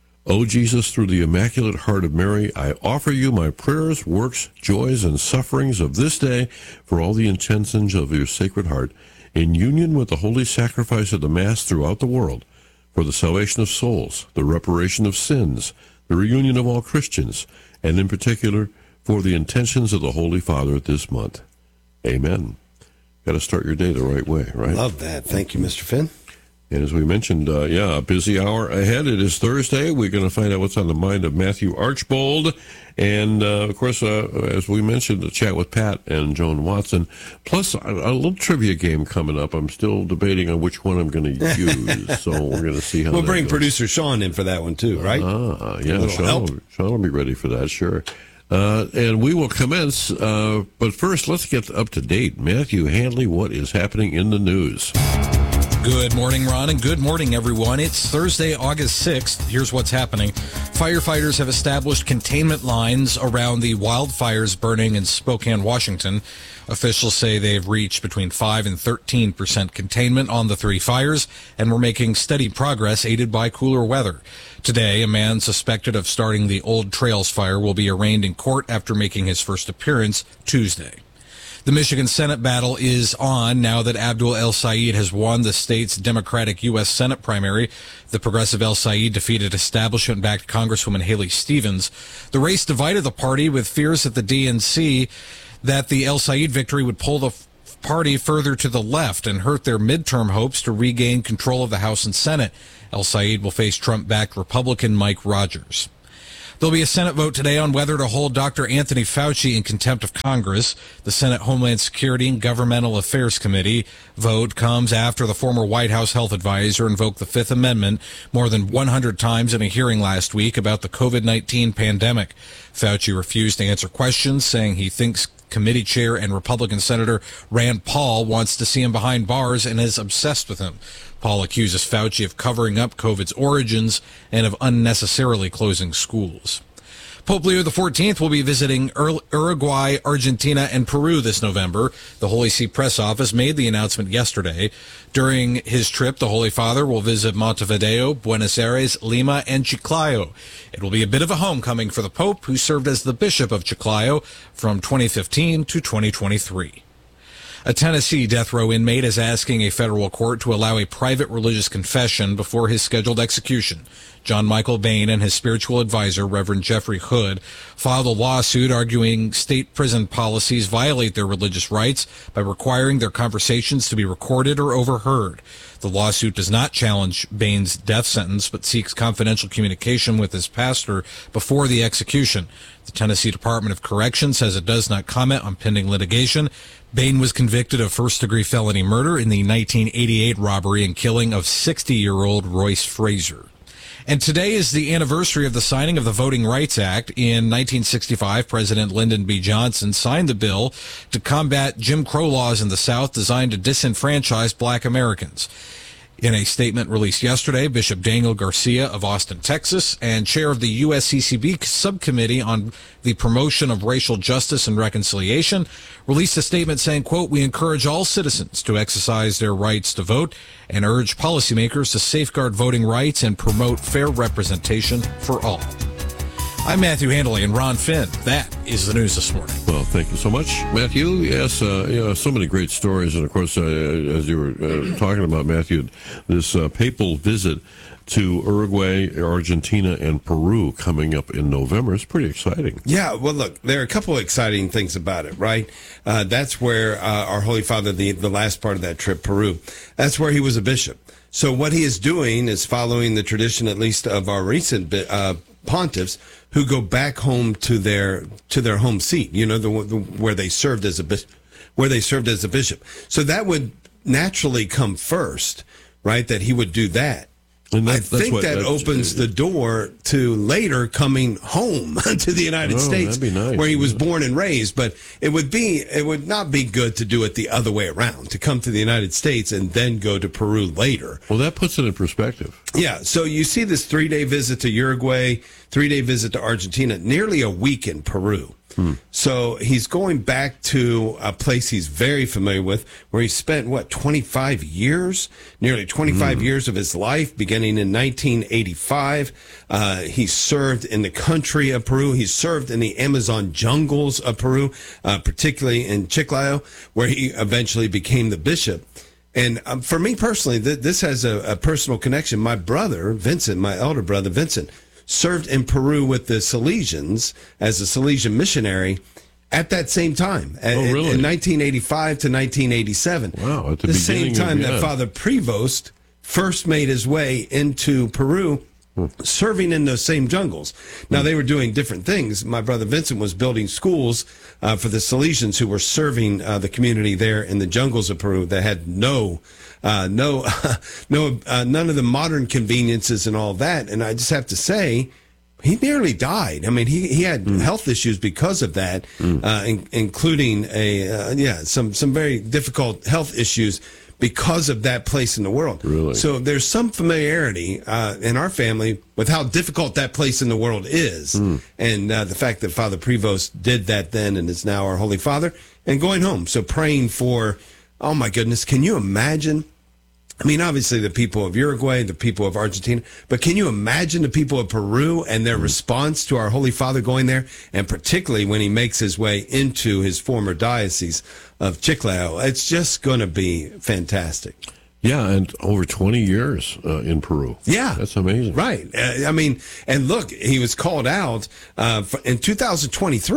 O Jesus, through the Immaculate Heart of Mary, I offer you my prayers, works, joys, and sufferings of this day for all the intentions of your Sacred Heart, in union with the holy sacrifice of the Mass throughout the world, for the salvation of souls, the reparation of sins, the reunion of all Christians, and in particular, for the intentions of the Holy Father this month. Amen. Got to start your day the right way, right? Love that. Thank you, Mr. Finn. And as we mentioned, a busy hour ahead. It is Thursday. We're going to find out what's on the mind of Matthew Archbold. And, of course, as we mentioned, the chat with Pat and Joan Watson. Plus, a little trivia game coming up. I'm still debating on which one I'm going to use. So we're going to see how we'll that bring goes. Producer Sean in for that one, too, right? Yeah, Sean will be ready for that, sure. And we will commence. But first, let's get up to date. Matthew Handley, what is happening in the news? Good morning, Ron, and good morning, everyone. It's Thursday, August 6th. Here's what's happening. Firefighters have established containment lines around the wildfires burning in Spokane, Washington. Officials say they've reached between 5 and 13% containment on the 3 fires, and we're making steady progress aided by cooler weather. Today, a man suspected of starting the Old Trails fire will be arraigned in court after making his first appearance Tuesday. The Michigan Senate battle is on now that Abdul El-Sayed has won the state's Democratic U.S. Senate primary. The progressive El-Sayed defeated establishment-backed Congresswoman Haley Stevens. The race divided the party with fears at the DNC that the El-Sayed victory would pull the party further to the left and hurt their midterm hopes to regain control of the House and Senate. El Sayed will face Trump-backed Republican Mike Rogers. There'll be a Senate vote today on whether to hold Dr. Anthony Fauci in contempt of Congress. The Senate Homeland Security and Governmental Affairs Committee vote comes after the former White House health advisor invoked the Fifth Amendment more than 100 times in a hearing last week about the COVID-19 pandemic. Fauci refused to answer questions, saying he thinks committee chair and Republican Senator Rand Paul wants to see him behind bars and is obsessed with him. Paul accuses Fauci of covering up COVID's origins and of unnecessarily closing schools. Pope Leo XIV will be visiting Uruguay, Argentina, and Peru this November. The Holy See press office made the announcement yesterday. During his trip, the Holy Father will visit Montevideo, Buenos Aires, Lima, and Chiclayo. It will be a bit of a homecoming for the Pope, who served as the Bishop of Chiclayo from 2015 to 2023. A Tennessee death row inmate is asking a federal court to allow a private religious confession before his scheduled execution. John Michael Bain and his spiritual advisor, Reverend Jeffrey Hood, filed a lawsuit arguing state prison policies violate their religious rights by requiring their conversations to be recorded or overheard. The lawsuit does not challenge Bain's death sentence, but seeks confidential communication with his pastor before the execution. The Tennessee Department of Correction says it does not comment on pending litigation. Bain was convicted of first-degree felony murder in the 1988 robbery and killing of 60-year-old Royce Frazier. And today is the anniversary of the signing of the Voting Rights Act. In 1965, President Lyndon B. Johnson signed the bill to combat Jim Crow laws in the South designed to disenfranchise black Americans. In a statement released yesterday, Bishop Daniel Garcia of Austin, Texas, and chair of the USCCB subcommittee on the promotion of racial justice and reconciliation, released a statement saying, quote, "We encourage all citizens to exercise their rights to vote and urge policymakers to safeguard voting rights and promote fair representation for all." I'm Matthew Handley and Ron Finn. That is the news this morning. Well, thank you so much, Matthew. Yes, so many great stories. And, of course, as you were talking about, Matthew, this papal visit to Uruguay, Argentina, and Peru coming up in November. It's pretty exciting. Yeah, well, look, there are a couple of exciting things about it, right? That's where our Holy Father, the last part of that trip, Peru, that's where he was a bishop. So what he is doing is following the tradition, at least of our recent pontiffs, who go back home to their home seat, you know, where they served as a bishop. So that would naturally come first, right? That he would do that. And I think that opens the door to later coming home to the United States, that'd be nice, where he was born and raised. But it would not be good to do it the other way around, to come to the United States and then go to Peru later. Well, that puts it in perspective. Yeah. So you see this 3-day visit to Uruguay, 3-day visit to Argentina, nearly a week in Peru. So he's going back to a place he's very familiar with, where he spent, 25 years? Nearly 25 years of his life, beginning in 1985. He served in the country of Peru. He served in the Amazon jungles of Peru, particularly in Chiclayo, where he eventually became the bishop. And for me personally, this has a personal connection. My brother, Vincent, my elder brother, Vincent, served in Peru with the Salesians as a Salesian missionary at that same time, in 1985 to 1987. Wow, at the same time that Father Prevost first made his way into Peru, serving in those same jungles. Now, they were doing different things. My brother Vincent was building schools for the Salesians who were serving the community there in the jungles of Peru that had none of the modern conveniences and all that. And I just have to say, he nearly died. I mean, he had health issues because of that, including some very difficult health issues because of that place in the world. Really? So there's some familiarity in our family with how difficult that place in the world is. And the fact that Father Prevost did that then and is now our Holy Father and going home. So praying for, oh my goodness, can you imagine? I mean, obviously the people of Uruguay, the people of Argentina, but can you imagine the people of Peru and their response to our Holy Father going there? And particularly when he makes his way into his former diocese of Chiclayo, it's just going to be fantastic. Yeah, and over 20 years in Peru. Yeah. That's amazing. Right. I mean, and look, he was called out in 2023.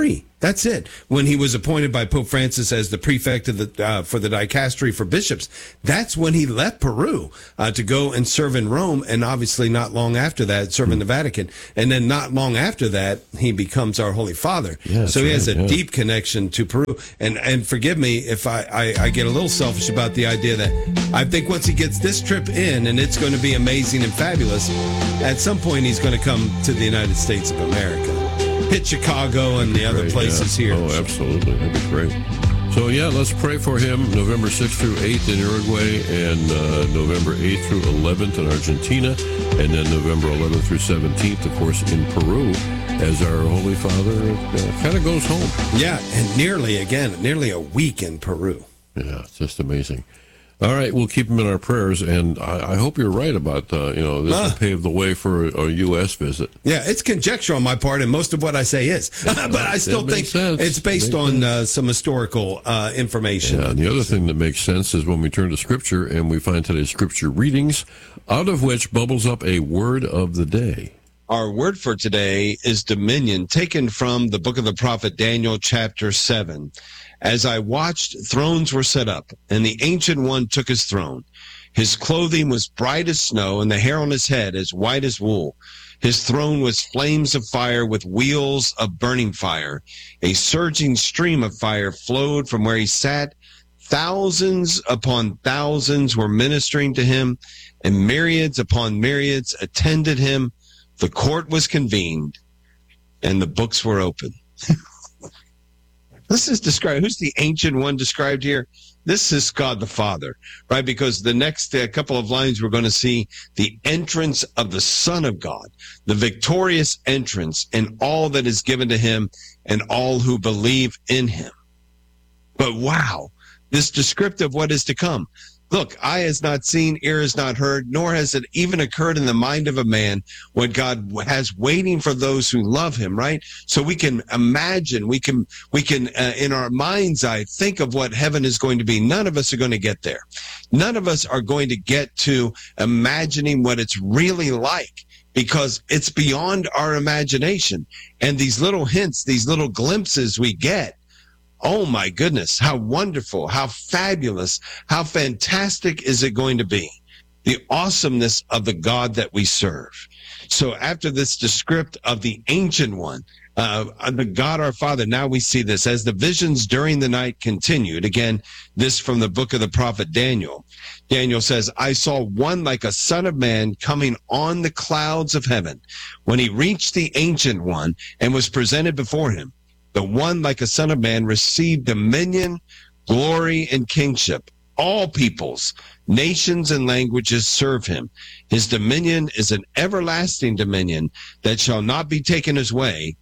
That's it. When he was appointed by Pope Francis as the prefect of the for the dicastery for bishops, that's when he left Peru to go and serve in Rome, and obviously not long after that, serve in the Vatican. And then not long after that, he becomes our Holy Father. Yeah, so he has a right, yeah. deep connection to Peru. And forgive me if I get a little selfish about the idea that I think once he gets this trip in, and it's going to be amazing and fabulous, at some point he's going to come to the United States of America. Hit Chicago and the other places here. Oh, absolutely. That'd be great. So, yeah, let's pray for him November 6th through 8th in Uruguay and November 8th through 11th in Argentina, and then November 11th through 17th, of course, in Peru, as our Holy Father kind of goes home. Yeah, and nearly a week in Peru. Yeah, it's just amazing. All right, we'll keep him in our prayers, and I hope you're right about, this will pave the way for a U.S. visit. Yeah, it's conjecture on my part, and most of what I say is. But I still think it's based on some historical information. Yeah, and the other thing that makes sense is when we turn to Scripture, and we find today's Scripture readings, out of which bubbles up a word of the day. Our word for today is dominion, taken from the book of the prophet Daniel, chapter 7. As I watched, thrones were set up, and the Ancient One took his throne. His clothing was bright as snow, and the hair on his head as white as wool. His throne was flames of fire with wheels of burning fire. A surging stream of fire flowed from where he sat. Thousands upon thousands were ministering to him, and myriads upon myriads attended him. The court was convened, and the books were open. This is described. Who's the Ancient One described here? This is God the Father, right? Because the next couple of lines, we're going to see the entrance of the Son of God, the victorious entrance, and all that is given to him and all who believe in him. But wow, this descriptive of what is to come. Look, eye has not seen, ear has not heard, nor has it even occurred in the mind of a man what God has waiting for those who love him, right? So we can imagine, we can in our mind's eye think of what heaven is going to be. None of us are going to get there. None of us are going to get to imagining what it's really like, because it's beyond our imagination. And these little hints, these little glimpses we get, oh my goodness, how wonderful, how fabulous, how fantastic is it going to be? The awesomeness of the God that we serve. So after this descript of the Ancient One, the God our Father, now we see this. As the visions during the night continued, again, this from the book of the prophet Daniel. Daniel says, I saw one like a son of man coming on the clouds of heaven. When he reached the Ancient One and was presented before him, the one like a son of man received dominion, glory, and kingship. All peoples, nations, and languages serve him. His dominion is an everlasting dominion that shall not be taken away.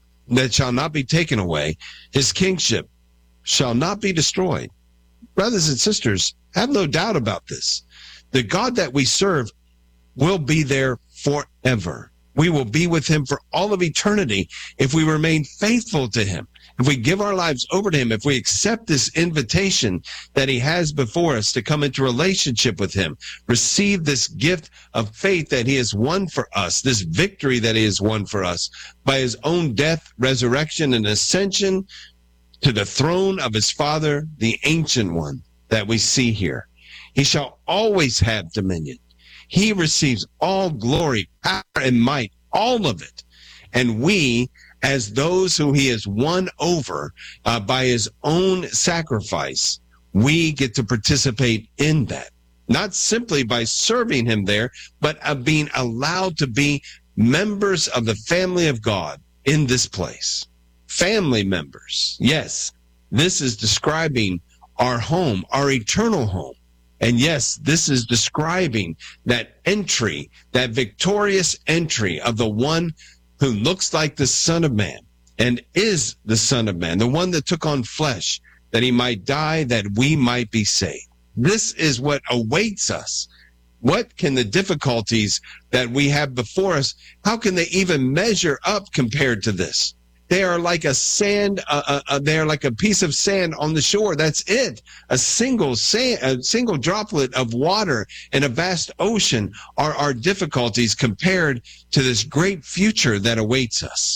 His kingship shall not be destroyed. Brothers and sisters, have no doubt about this. The God that we serve will be there forever. We will be with him for all of eternity if we remain faithful to him. If we give our lives over to him, if we accept this invitation that he has before us to come into relationship with him, receive this gift of faith that he has won for us, this victory that he has won for us by his own death, resurrection, and ascension to the throne of his Father, the Ancient One that we see here. He shall always have dominion. He receives all glory, power, and might, all of it. And we, as those who he has won over by his own sacrifice, we get to participate in that. Not simply by serving him there, but of being allowed to be members of the family of God in this place. Family members. Yes, this is describing our home, our eternal home. And yes, this is describing that entry, that victorious entry of the one who looks like the Son of Man and is the Son of Man, the one that took on flesh, that he might die, that we might be saved. This is what awaits us. What can the difficulties that we have before us, how can they even measure up compared to this? They are like a they are like a piece of sand on the shore. That's it. A single droplet of water in a vast ocean are our difficulties compared to this great future that awaits us.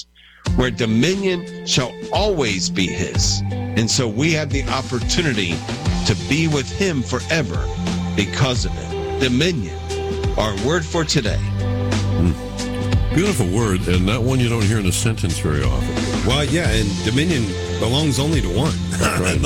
where dominion shall always be his. And so we have the opportunity to be with him forever because of it. Dominion, our word for today. Beautiful word, and not one you don't hear in a sentence very often. Well, yeah, and dominion belongs only to one. Right.